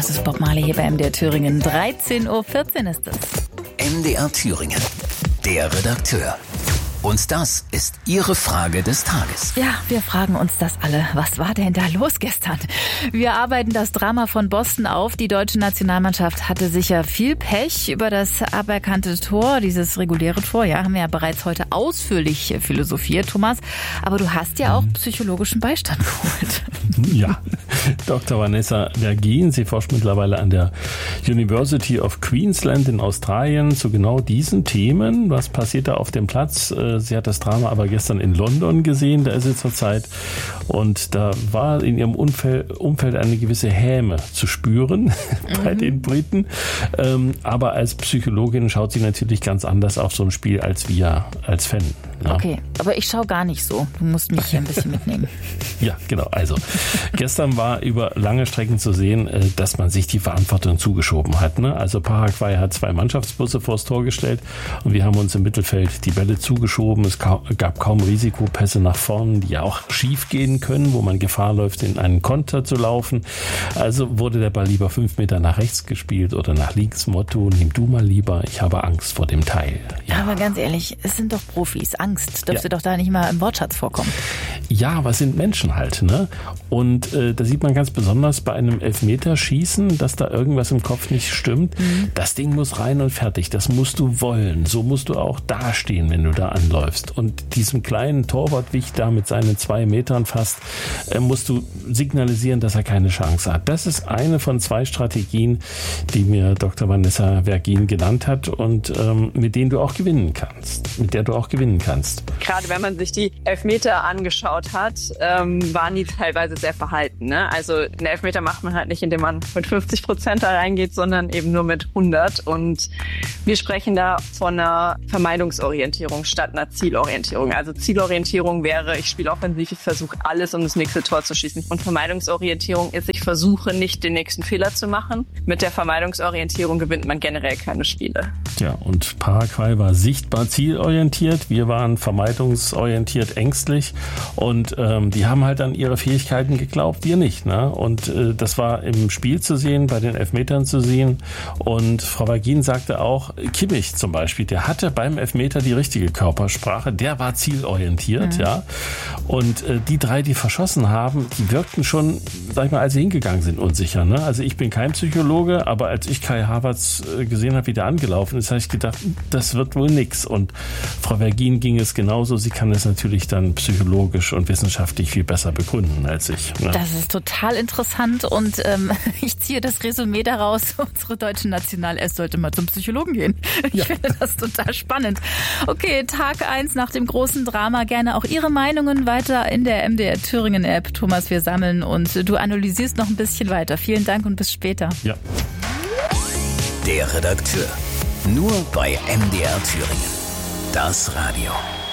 Das ist Bob Marley hier bei MDR Thüringen. 13:14 Uhr ist es. MDR Thüringen, der Redakteur. Und das ist Ihre Frage des Tages. Ja, wir fragen uns das alle. Was war denn da los gestern? Wir arbeiten das Drama von Boston auf. Die deutsche Nationalmannschaft hatte sicher viel Pech über das aberkannte Tor, dieses reguläre Tor. Ja, haben wir ja bereits heute ausführlich philosophiert, Thomas. Aber du hast ja auch psychologischen Beistand geholt. Ja, Dr. Vanessa Vergien, sie forscht mittlerweile an der University of Queensland in Australien zu genau diesen Themen. Was passiert da auf dem Platz? Sie hat das Drama aber gestern in London gesehen, da ist sie zurzeit. Und da war in ihrem Umfeld eine gewisse Häme zu spüren bei den Briten. Aber als Psychologin schaut sie natürlich ganz anders auf so ein Spiel als wir als Fan. Ja. Okay, aber ich schaue gar nicht so. Du musst mich hier ein bisschen mitnehmen. Ja, genau. Also, gestern war über lange Strecken zu sehen, dass man sich die Verantwortung zugeschoben hat. Ne? Also Paraguay hat 2 Mannschaftsbusse vors Tor gestellt und wir haben uns im Mittelfeld die Bälle zugeschoben. Es gab kaum Risikopässe nach vorn, die ja auch schief gehen können, wo man Gefahr läuft, in einen Konter zu laufen. Also wurde der Ball lieber 5 Meter nach rechts gespielt oder nach links. Motto, nimm du mal lieber, ich habe Angst vor dem Teil. Ja. Aber ganz ehrlich, es sind doch Profis. Angst dürfte doch da nicht mal im Wortschatz vorkommen. Ja, aber es sind Menschen halt, ne? Und da sieht man ganz besonders bei einem Elfmeterschießen, dass da irgendwas im Kopf nicht stimmt. Das Ding muss rein und fertig. Das musst du wollen. So musst du auch dastehen, wenn du da anläufst. Und diesem kleinen Torwartwicht da mit seinen 2 Metern fast, musst du signalisieren, dass er keine Chance hat. Das ist eine von 2 Strategien, die mir Dr. Vanessa Vergien genannt hat und mit denen du auch gewinnen kannst. Mit der du auch gewinnen kannst. Gerade wenn man sich die Elfmeter angeschaut hat, waren die teilweise sehr verhalten. Ne? Also einen Elfmeter macht man halt nicht, indem man mit 50% da reingeht, sondern eben nur mit 100. Und wir sprechen da von einer Vermeidungsorientierung statt einer Zielorientierung. Also Zielorientierung wäre, ich spiele offensiv, ich versuche alles, um das nächste Tor zu schießen. Und Vermeidungsorientierung ist, ich versuche nicht, den nächsten Fehler zu machen. Mit der Vermeidungsorientierung gewinnt man generell keine Spiele. Ja, und Paraguay war sichtbar zielorientiert. Wir waren vermeidungsorientiert, ängstlich. Und die haben halt an ihre Fähigkeiten geglaubt, wir nicht. Ne? Und das war im Spiel zu sehen, bei den Elfmetern zu sehen. Und Frau Vergien sagte auch, Kimmich zum Beispiel, der hatte beim Elfmeter die richtige Körpersprache, der war zielorientiert. Ja. Und die 3, die verschossen haben, die wirkten schon, sag ich mal, als sie hingegangen sind, unsicher. Ne? Also ich bin kein Psychologe, aber als ich Kai Havertz gesehen habe, wie der angelaufen ist, habe ich gedacht, das wird wohl nix. Und Frau Vergien ging es genauso. Sie kann es natürlich dann psychologisch und wissenschaftlich viel besser begründen als ich. Ne? Das ist total interessant und ich ziehe das Resümee daraus, unsere deutsche Nationalelf sollte mal zum Psychologen gehen. Ich finde das total spannend. Okay, Tag 1 nach dem großen Drama. Gerne auch Ihre Meinungen weiter in der MDR Thüringen App. Thomas, wir sammeln und du analysierst noch ein bisschen weiter. Vielen Dank und bis später. Ja. Der Redakteur. Nur bei MDR Thüringen. Das Radio.